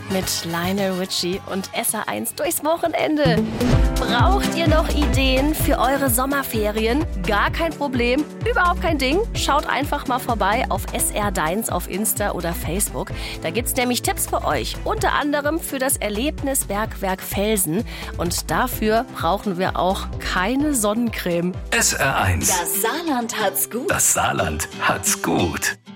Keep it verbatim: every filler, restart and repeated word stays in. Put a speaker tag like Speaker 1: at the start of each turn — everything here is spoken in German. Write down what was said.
Speaker 1: mit Lionel Richie und S R eins durchs Wochenende. Braucht ihr noch Ideen für eure Sommerferien? Gar kein Problem, überhaupt kein Ding. Schaut einfach mal vorbei auf S R Deins auf Insta oder Facebook. Da gibt's nämlich Tipps für euch, unter anderem für das Erlebnisbergwerk Felsen. Und dafür brauchen wir auch keine Sonnencreme.
Speaker 2: S R eins.
Speaker 3: Das Saarland hat's gut.
Speaker 2: Das Saarland hat's gut.